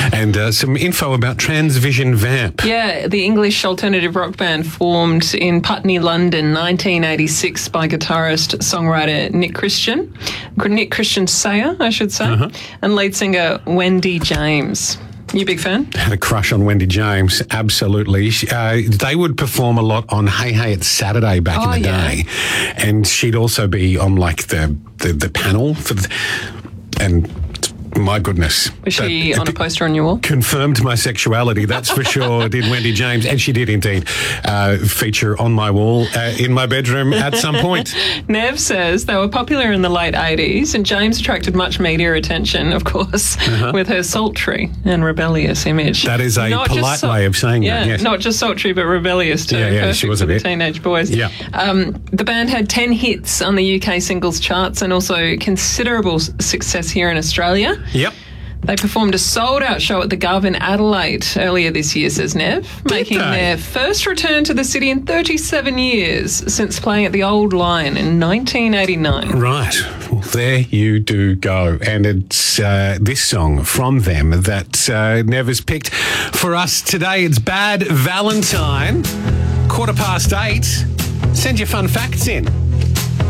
And some info about Transvision Vamp. Yeah, the English alternative rock band formed in Putney, London, 1986 by guitarist-songwriter Nick Christian Sayer, I should say, and lead singer Wendy James. You a big fan? Had a crush on Wendy James, absolutely. They would perform a lot on Hey Hey It's Saturday back in the day. And she'd also be on like the panel for and my goodness. Was she on a poster on your wall? Confirmed my sexuality, that's for sure, did Wendy James. And she did indeed feature on my wall in my bedroom at some point. Nev says they were popular in the late 80s and James attracted much media attention, of course, with her sultry and rebellious image. That is a polite way of saying that, yes. Not just sultry, but rebellious too. Yeah, she was a bit. Teenage boys. Yeah. The band had 10 hits on the UK singles charts and also considerable success here in Australia. Yep. They performed a sold-out show at the Gov in Adelaide earlier this year, says Nev, making their first return to the city in 37 years since playing at the Old Lion in 1989. Right. Well, there you do go. And it's this song from them that Nev has picked for us today. It's Bad Valentine, 8:15. Send your fun facts in.